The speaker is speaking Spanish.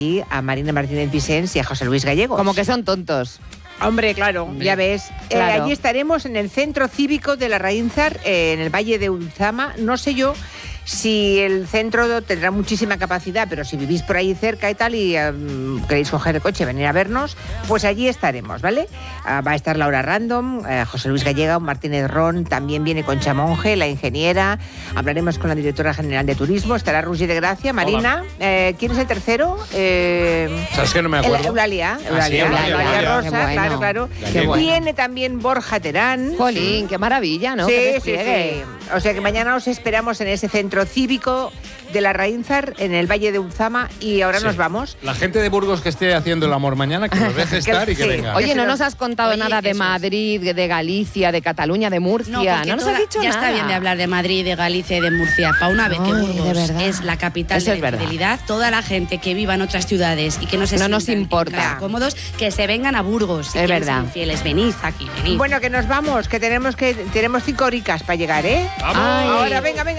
y a Marina Martínez Vicens y a José Luis Gallego. Como que son tontos. Hombre, claro, ya ves. Claro. Allí estaremos en el Centro Cívico de la Raínzar, en el Valle de Ulzama. No sé yo si el centro tendrá muchísima capacidad, pero si vivís por ahí cerca y tal y queréis coger el coche y venir a vernos, pues allí estaremos, ¿vale? Va a estar Laura Random, José Luis Gallega, Martínez Ron, también viene Concha Monge, la ingeniera, hablaremos con la directora general de turismo, estará Roger de Gracia, Marina. ¿Quién es el tercero? ¿Sabes que no me acuerdo? Eulalia Eulalia. Rosa, Qué bueno. claro. Qué bueno. Viene también Borja Terán. Jolín, qué maravilla, ¿no? Qué Sí. despliegue. O sea que mañana os esperamos en ese centro cívico de la Raínzar, en el Valle de Ulzama, y ahora nos vamos. La gente de Burgos que esté haciendo el amor mañana, que nos deje estar y que sí. venga. Oye, no nos has contado nada de eso es. Madrid, de Galicia, de Cataluña, de Murcia. porque nos has dicho ya nada. está bien de hablar de Madrid, de Galicia y de Murcia. Para una vez que Ay, Burgos de verdad. es la capital Eso de es la verdad. fidelidad, toda la gente que viva en otras ciudades y que no se No nos sientan importa. en casa cómodos, que se vengan a Burgos. Si Es quieren verdad. ser fieles, venid aquí, venid. Bueno, que nos vamos, que tenemos 5 horicas para llegar, ¿eh? ¡Vamos! Ay. Ahora, venga.